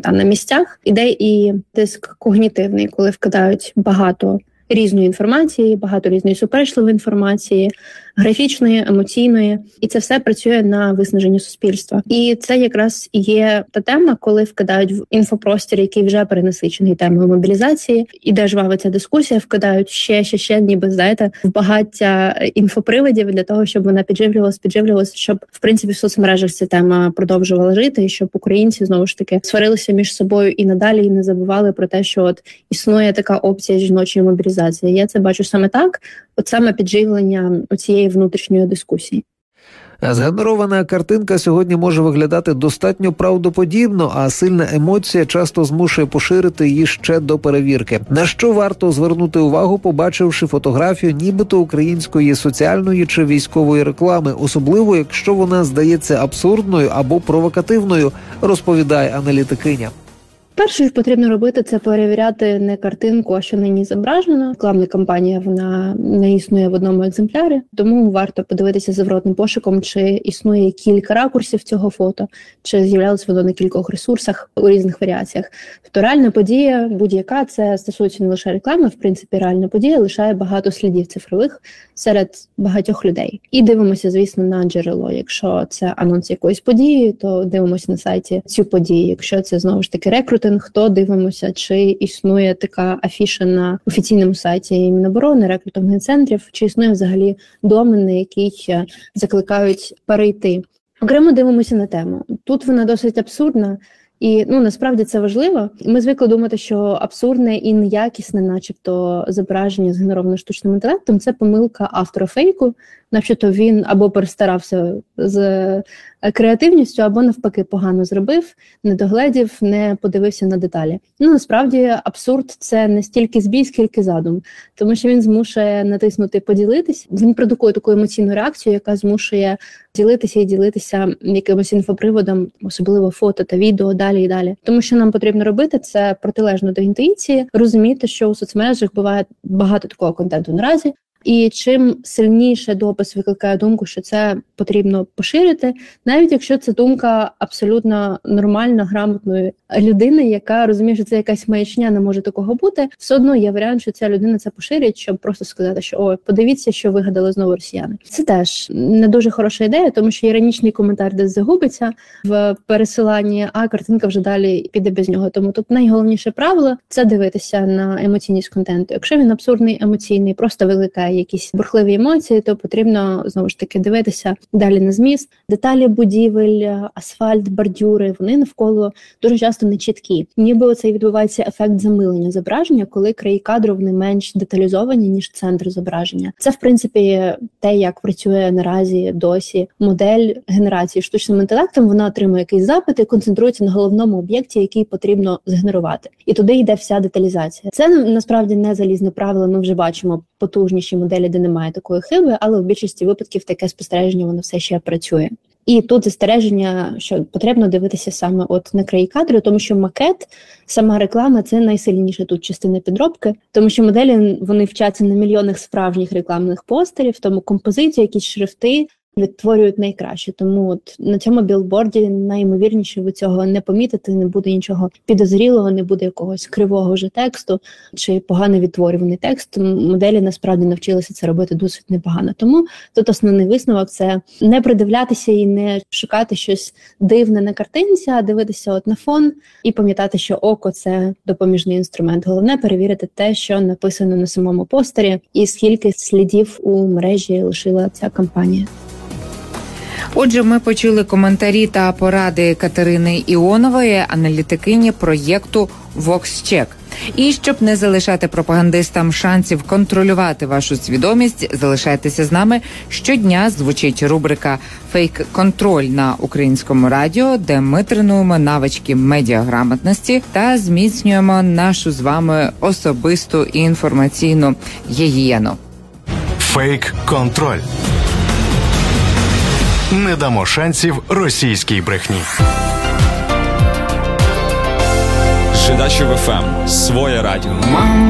на місцях. Іде і тиск когнітивний, коли вкидають багато різної інформації, багато різної суперечливої інформації, графічної, емоційної, і це все працює на виснаження суспільства. І це якраз і є та тема, коли вкидають в інфопростір, який вже перенасичений темою мобілізації, іде жвава ця дискусія, вкидають ще, ніби, знаєте, в багаття інфоприводів для того, щоб вона підживлювалась, щоб, в принципі, в соцмережах ця тема продовжувала жити, і щоб українці, знову ж таки, сварилися між собою і надалі, і не забували про те, що от існує така опція жіночої мобілізації. Я це бачу саме так, от саме підживлення цієї внутрішньої дискусії. Згенерована картинка сьогодні може виглядати достатньо правдоподібно, а сильна емоція часто змушує поширити її ще до перевірки. На що варто звернути увагу, побачивши фотографію нібито української соціальної чи військової реклами, особливо якщо вона здається абсурдною або провокативною, розповідає аналітикиня. Перше, що потрібно робити, це перевіряти не картинку, а що на ній зображено. Рекламна кампанія, вона не існує в одному екземплярі, тому варто подивитися зворотним пошуком, чи існує кілька ракурсів цього фото, чи з'являлось воно на кількох ресурсах у різних варіаціях. Тобто реальна подія, будь-яка, це стосується не лише реклами, в принципі, реальна подія лишає багато слідів цифрових серед багатьох людей. І дивимося, звісно, на джерело. Якщо це анонс якоїсь події, то дивимося на сайті цю подію. Якщо це, знову ж таки, рекрутинг, то дивимося, чи існує така афіша на офіційному сайті Міноборони, рекрутингових центрів, чи існує взагалі домен, на який закликають перейти. Окремо дивимося на тему. Тут вона досить абсурдна, і насправді це важливо. Ми звикли думати, що абсурдне і неякісне, начебто, зображення згенероване штучним інтелектом – це помилка автора фейку, начебто він або перестарався з креативністю, або навпаки погано зробив, не догледів, не подивився на деталі. Насправді абсурд – це не стільки збій, скільки задум, тому що він змушує натиснути «поділитись», він продукує таку емоційну реакцію, яка змушує ділитися якимось інфоприводом, особливо фото та відео, далі і далі. Тому що нам потрібно робити це протилежно до інтуїції, розуміти, що у соцмережах буває багато такого контенту наразі, і чим сильніше допис викликає думку, що це потрібно поширити, навіть якщо це думка абсолютно нормальна, грамотної людини, яка розуміє, що це якась маячня, не може такого бути, все одно є варіант, що ця людина це поширить, щоб просто сказати, що «Ой, подивіться, що вигадали знову росіяни». Це теж не дуже хороша ідея, тому що іронічний коментар десь загубиться в пересиланні, а картинка вже далі піде без нього. Тому тут найголовніше правило – це дивитися на емоційність контенту. Якщо він абсурдний, емоційний, просто викликає якісь бурхливі емоції, то потрібно, знову ж таки, дивитися далі на зміст. Деталі будівель, асфальт, бордюри, вони навколо дуже часто не чіткі. Ніби оцей відбувається ефект замилення зображення, коли краї кадру вони менш деталізовані, ніж центр зображення. Це, в принципі, те, як працює наразі досі модель генерації штучним інтелектом. Вона отримує якийсь запит і концентрується на головному об'єкті, який потрібно згенерувати. І туди йде вся деталізація. Це, насправді, не залізне правило, ми вже бачимо потужніші моделі, де немає такої хиби, але в більшості випадків таке спостереження, воно все ще працює. І тут застереження, що потрібно дивитися саме от на краї кадру, тому що макет, сама реклама – це найсильніша тут частина підробки, тому що моделі, вони вчаться на мільйонах справжніх рекламних постерів, тому композицію, якісь шрифти відтворюють найкраще. Тому от на цьому білборді найімовірніше ви цього не помітите, не буде нічого підозрілого, не буде якогось кривого вже тексту чи погано відтворюваний текст. Моделі насправді навчилися це робити досить непогано. Тому тут основний висновок – це не придивлятися і не шукати щось дивне на картинці, а дивитися от на фон і пам'ятати, що око – це допоміжний інструмент. Головне – перевірити те, що написано на самому постері і скільки слідів у мережі лишила ця кампанія. Отже, ми почули коментарі та поради Катерини Іонової, аналітикині проєкту VoxCheck. І щоб не залишати пропагандистам шансів контролювати вашу свідомість, залишайтеся з нами. Щодня звучить рубрика «Фейк-контроль» на Українському радіо, де ми тренуємо навички медіаграмотності та зміцнюємо нашу з вами особисту і інформаційну гігієну. Фейк-контроль. Не дамо шансів російській брехні. Жидачів ФМ. Своє радіо.